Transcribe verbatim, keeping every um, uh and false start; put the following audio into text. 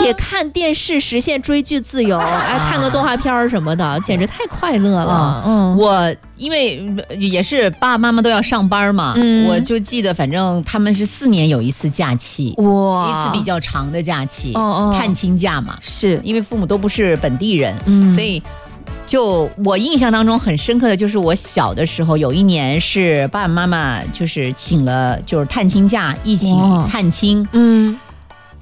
且看电视实现追剧自由，哎，看个动画片什么的，简直太快乐了。 嗯，我因为也是爸爸妈妈都要上班嘛，嗯、我就记得反正他们是四年有一次假期，哇，一次比较长的假期，哦哦探亲假嘛， 是因为父母都不是本地人，嗯、所以。就我印象当中很深刻的就是我小的时候有一年是爸爸妈妈就是请了就是探亲假一起探亲，嗯，